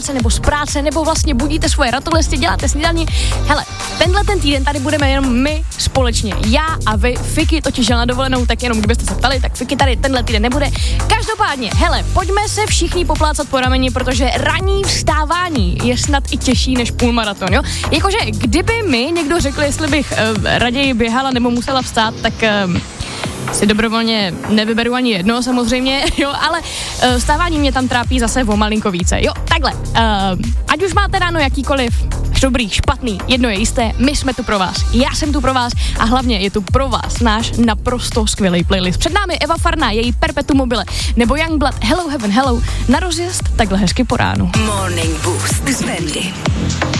nebo z práce, nebo vlastně budíte svoje ratolesti, děláte snídani. Hele, tenhle ten týden tady budeme jenom my společně. Já a vy. Fiky totiž jel na dovolenou, tak jenom kdybyste se ptali, tak Fiky tady tenhle týden nebude. Každopádně, hele, pojďme se všichni poplácat po rameni, protože ranní vstávání je snad i těžší než půlmaraton, jo? Jakože kdyby mi někdo řekl, jestli bych raději běhala nebo musela vstát, tak si dobrovolně nevyberu ani jedno, samozřejmě, jo, ale vstávání mě tam trápí zase o malinko více, jo, takhle, ať už máte ráno jakýkoliv dobrý, špatný, jedno je jisté, my jsme tu pro vás, já jsem tu pro vás a hlavně je tu pro vás náš naprosto skvělý playlist. Před námi Eva Farná, její Perpetuum mobile, nebo Youngblood, Hello Heaven Hello, na rozjezd takhle hezky po ránu. Morning Boost s Bendy.